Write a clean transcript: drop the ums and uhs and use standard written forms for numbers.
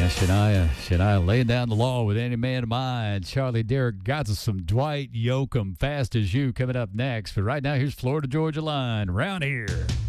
Yeah, Shania laying down the law with Any Man of Mine. Charlie Derrick got us some Dwight Yoakam, Fast as You, coming up next. But right now, here's Florida Georgia Line. Round here.